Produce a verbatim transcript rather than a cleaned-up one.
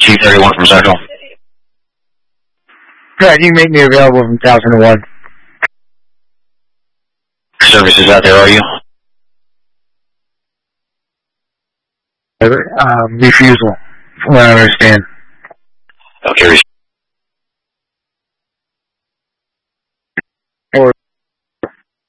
T thirty-one from Central. Yeah, you can make me available from one thousand one. Services out there, are you? Um, refusal, from what I understand. Okay,